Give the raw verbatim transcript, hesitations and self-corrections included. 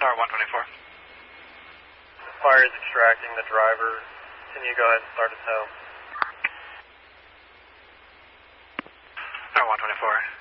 Tower one twenty-four. Fire is extracting the driver. Can you go ahead and start a tow? Tower one twenty-four.